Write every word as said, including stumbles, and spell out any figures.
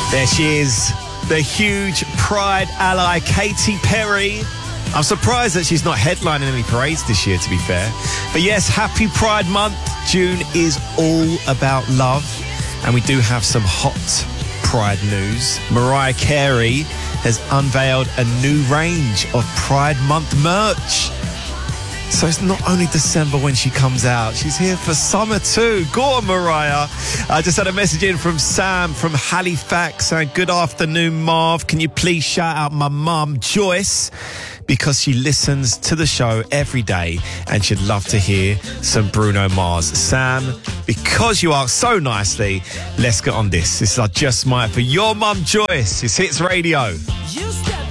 There she is, the huge Pride ally, Katy Perry. I'm surprised that she's not headlining any parades this year, to be fair. But yes, happy Pride Month. June is all about love. And we do have some hot Pride news. Mariah Carey has unveiled a new range of Pride Month merch. So it's not only December when she comes out, she's here for summer too. Go on, Mariah. I just had a message in from Sam from Halifax saying, good afternoon, Marv. Can you please shout out my mum, Joyce, because she listens to the show every day and she'd love to hear some Bruno Mars. Sam, because you asked so nicely, let's get on this. This is I Just Might for your mum, Joyce. It's Hits Radio. You